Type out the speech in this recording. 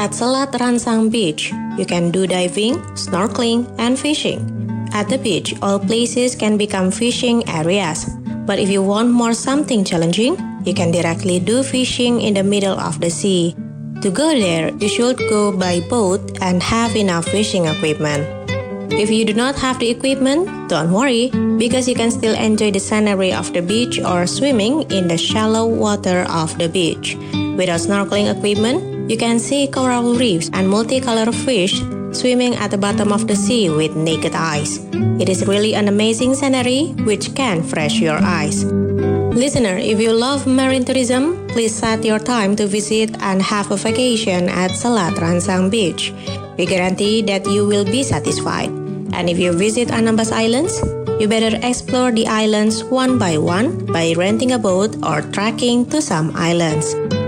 At Selat Ransang Beach, you can do diving, snorkeling, and fishing. At the beach, all places can become fishing areas. But if you want more something challenging, you can directly do fishing in the middle of the sea. To go there, you should go by boat and have enough fishing equipment. If you do not have the equipment, don't worry, because you can still enjoy the scenery of the beach or swimming in the shallow water of the beach. Without snorkeling equipment, you can see coral reefs and multicolored fish swimming at the bottom of the sea with naked eyes. It is really an amazing scenery which can refresh your eyes. Listener, if you love marine tourism, please set your time to visit and have a vacation at Selat Ransang Beach. We guarantee that you will be satisfied. And if you visit Anambas Islands, you better explore the islands one by one by renting a boat or trekking to some islands.